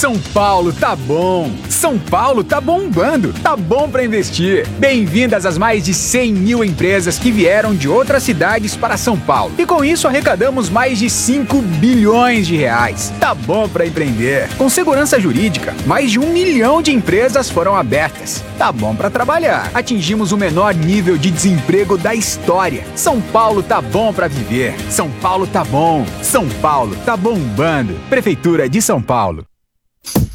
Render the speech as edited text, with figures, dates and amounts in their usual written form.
São Paulo tá bom! São Paulo tá bombando! Tá bom pra investir! Bem-vindas às mais de 100 mil empresas que vieram de outras cidades para São Paulo. E com isso arrecadamos mais de 5 bilhões de reais. Tá bom pra empreender! Com segurança jurídica, mais de 1 milhão de empresas foram abertas. Tá bom pra trabalhar! Atingimos o menor nível de desemprego da história. São Paulo tá bom pra viver! São Paulo tá bom! São Paulo tá bombando! Prefeitura de São Paulo.